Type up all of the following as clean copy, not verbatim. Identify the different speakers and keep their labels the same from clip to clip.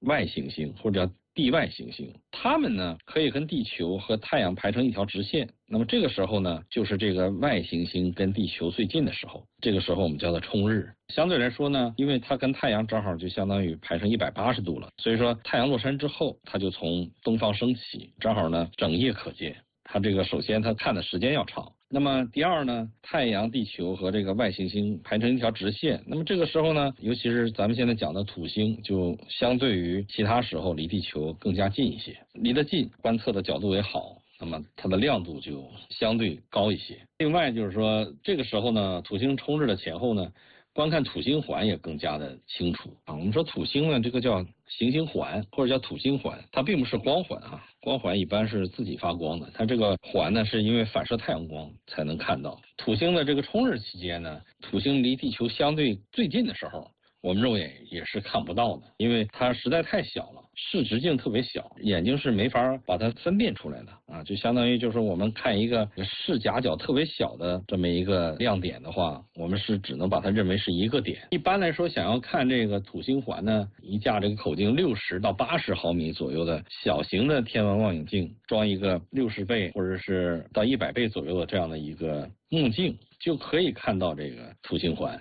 Speaker 1: 外行星或者叫地外行星，它们呢可以跟地球和太阳排成一条直线。那么这个时候呢，就是这个外行星跟地球最近的时候，这个时候我们叫做冲日。相对来说呢，因为它跟太阳正好就相当于排成180度了，所以说太阳落山之后，它就从东方升起，正好呢整夜可见。它这个首先它看的时间要长，那么第二呢，太阳、地球和这个外行星排成一条直线，那么这个时候呢，尤其是咱们现在讲的土星，就相对于其他时候离地球更加近一些，离得近，观测的角度也好，那么它的亮度就相对高一些。另外就是说，这个时候呢，土星冲日的前后呢，观看土星环也更加的清楚啊。我们说土星呢，这个叫行星环或者叫土星环，它并不是光环啊，光环一般是自己发光的，它这个环呢是因为反射太阳光才能看到。土星的这个冲日期间呢，土星离地球相对最近的时候，我们肉眼也是看不到的，因为它实在太小了，视直径特别小，眼睛是没法把它分辨出来的啊，就相当于就是我们看一个视夹角特别小的这么一个亮点的话，我们是只能把它认为是一个点。一般来说，想要看这个土星环呢，一架这个口径60到80毫米左右的小型的天文望远镜，装一个60倍或者是到100倍左右的这样的一个目镜，就可以看到这个土星环。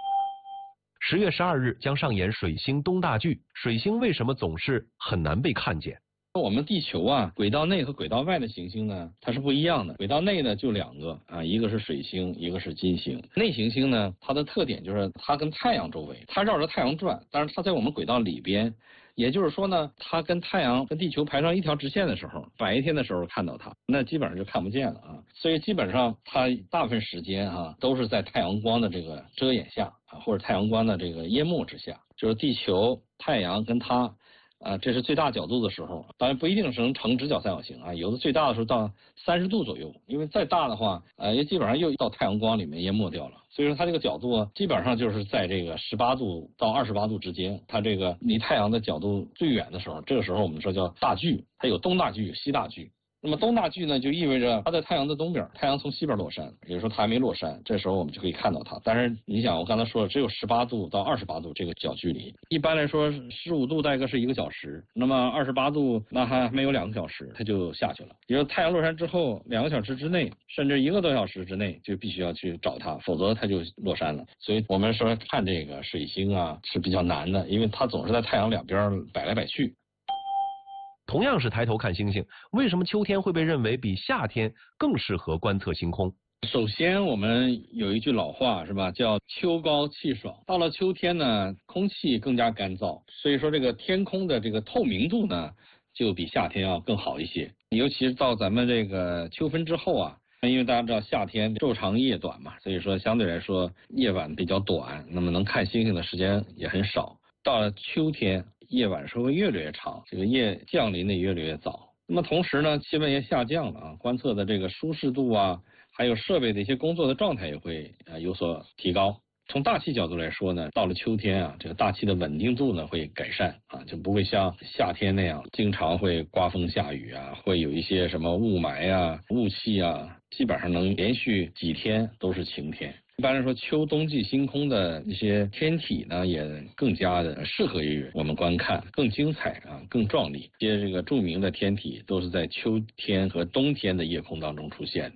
Speaker 2: 10月12日将上演水星东大距，水星为什么总是很难被看见？
Speaker 1: 我们地球啊，轨道内和轨道外的行星呢，它是不一样的。轨道内的就2个啊，一个是水星，一个是金星。内行星呢，它的特点就是它跟太阳周围，它绕着太阳转，但是它在我们轨道里边。也就是说呢，它跟太阳跟地球排上一条直线的时候，白天的时候看到它，那基本上就看不见了啊。所以基本上它大部分时间啊都是在太阳光的这个遮掩下啊，或者太阳光的这个淹没之下，就是地球、太阳跟它。这是最大角度的时候，当然不一定是能成直角三角形啊，有的最大的时候到30度左右，因为再大的话，也基本上又到太阳光里面淹没掉了。所以说它这个角度基本上就是在这个18度到28度之间，它这个离太阳的角度最远的时候，这个时候我们说叫大距，它有东大距有西大距。那么东大距呢，就意味着它在太阳的东边，太阳从西边落山，也就是说它还没落山，这时候我们就可以看到它。但是你想，我刚才说了，只有18度到28度这个角距离，一般来说15度大概是1个小时，那么28度那还没有2个小时，它就下去了。也就是太阳落山之后2个小时之内，甚至1个多小时之内就必须要去找它，否则它就落山了。所以我们说看这个水星啊是比较难的，因为它总是在太阳两边摆来摆去。
Speaker 2: 同样是抬头看星星，为什么秋天会被认为比夏天更适合观测星空？
Speaker 1: 首先我们有一句老话是吧，叫秋高气爽。到了秋天呢，空气更加干燥，所以说这个天空的这个透明度呢就比夏天要更好一些。尤其是到咱们这个秋分之后啊，因为大家知道夏天昼长夜短嘛，所以说相对来说夜晚比较短，那么能看星星的时间也很少。到了秋天，夜晚是会越来越长，这个夜降临的越来越早。那么同时呢，气温也下降了啊，观测的这个舒适度啊，还有设备的一些工作的状态也会有所提高。从大气角度来说呢，到了秋天啊，这个大气的稳定度呢会改善啊，就不会像夏天那样经常会刮风下雨啊，会有一些什么雾霾啊、雾气啊，基本上能连续几天都是晴天。一般来说，秋冬季星空的一些天体呢，也更加的适合于我们观看，更精彩啊，更壮丽。这些这个著名的天体都是在秋天和冬天的夜空当中出现。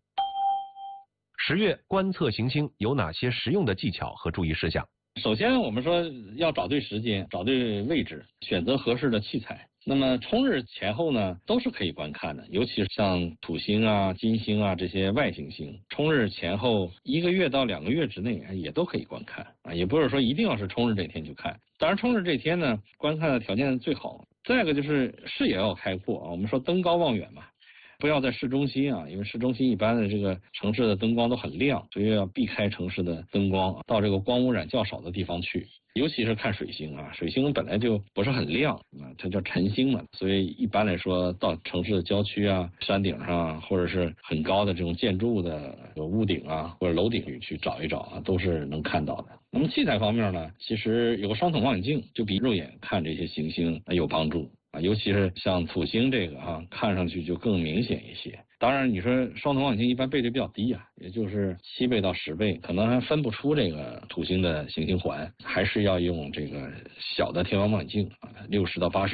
Speaker 2: 10月观测行星有哪些实用的技巧和注意事项？
Speaker 1: 首先，我们说要找对时间，找对位置，选择合适的器材。那么冲日前后呢，都是可以观看的，尤其是像土星啊、金星啊这些外行星，冲日前后1个月到2个月之内也都可以观看啊，也不是说一定要是冲日这天就看。当然，冲日这天呢，观看的条件最好。再一个就是视野要开阔啊，我们说登高望远嘛。不要在市中心啊，因为市中心一般的这个城市的灯光都很亮，所以要避开城市的灯光，到这个光污染较少的地方去。尤其是看水星啊，水星本来就不是很亮啊，它叫晨星嘛，所以一般来说到城市的郊区啊、山顶上啊，或者是很高的这种建筑物的屋顶啊或者楼顶去找一找啊，都是能看到的。那么器材方面呢，其实有个双筒望远镜就比肉眼看这些行星有帮助。尤其是像土星这个啊，看上去就更明显一些。当然，你说双筒望远镜一般倍率比较低啊，也就是7倍到10倍，可能还分不出这个土星的行星环，还是要用这个小的天文望远镜啊，60到80。